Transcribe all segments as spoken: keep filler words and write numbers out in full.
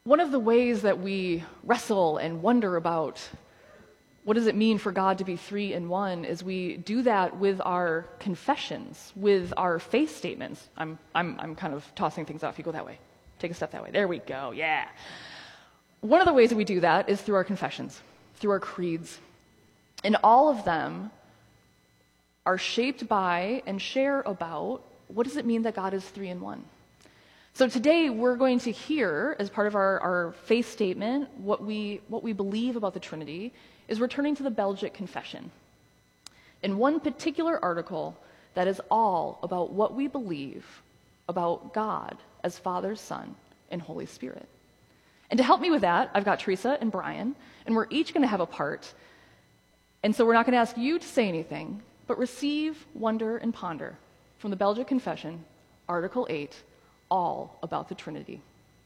One of the ways that we wrestle and wonder about what does it mean for God to be three in one is we do that with our confessions, with our faith statements. I'm, I'm, I'm kind of tossing things off. You go that way. Take a step that way. There we go. Yeah. One of the ways that we do that is through our confessions, through our creeds. And all of them are shaped by and share about what does it mean that God is three in one. So today we're going to hear, as part of our, our faith statement, what we, what we believe about the Trinity is returning to the Belgic Confession. In one particular article that is all about what we believe about God as Father, Son, and Holy Spirit. And to help me with that, I've got Teresa and Brian, and we're each going to have a part. And so we're not going to ask you to say anything, but receive, wonder, and ponder from the Belgic Confession, Article eight, all about the Trinity.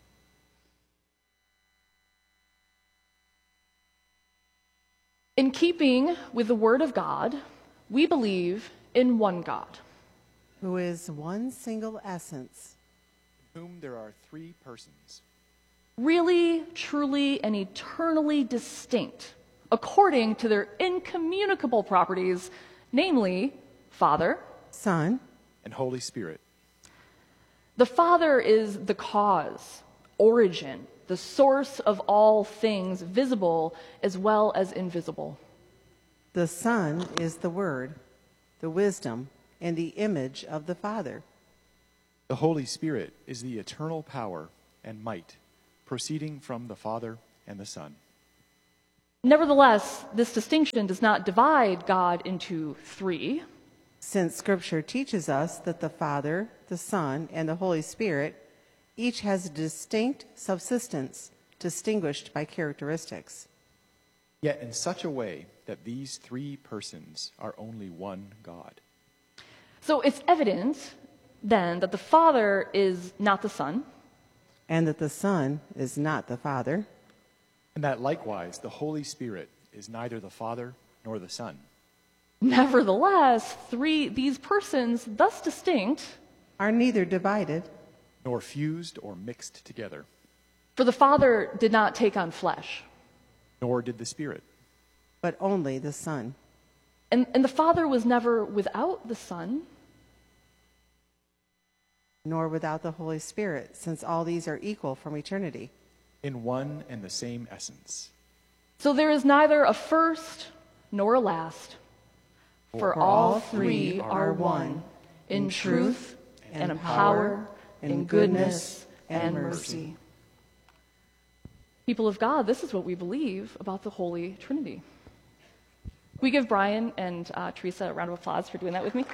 In keeping with the Word of God, we believe in one God, who is one single essence, in whom there are three persons, really, truly, and eternally distinct, according to their incommunicable properties, namely, Father, Son, and Holy Spirit. The Father is the cause, origin, the source of all things visible as well as invisible. The Son is the Word, the wisdom, and the image of the Father. The Holy Spirit is the eternal power and might, proceeding from the Father and the Son. Nevertheless, this distinction does not divide God into three. Since Scripture teaches us that the Father, the Son, and the Holy Spirit each has a distinct subsistence distinguished by characteristics. Yet in such a way that these three persons are only one God. So it's evident, then, that the Father is not the Son. And that the Son is not the Father. And that likewise the Holy Spirit is neither the Father nor the Son. Nevertheless, three these persons, thus distinct, are neither divided nor fused or mixed together. For the Father did not take on flesh. Nor did the Spirit. But only the Son. And, and the Father was never without the Son. Nor without the Holy Spirit, since all these are equal from eternity. In one and the same essence. So there is neither a first nor a last. For, For all three are one, in truth and in power, in goodness and mercy. People of God, this is what we believe about the Holy Trinity. We give Brian and uh, Teresa a round of applause for doing that with me.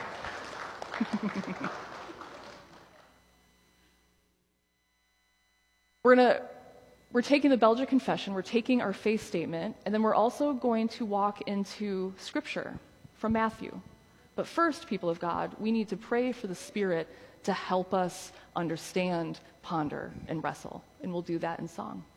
We're gonna, we're taking the Belgic Confession, we're taking our faith statement, and then we're also going to walk into Scripture from Matthew. But first, people of God, we need to pray for the Spirit to help us understand, ponder, and wrestle. And we'll do that in song.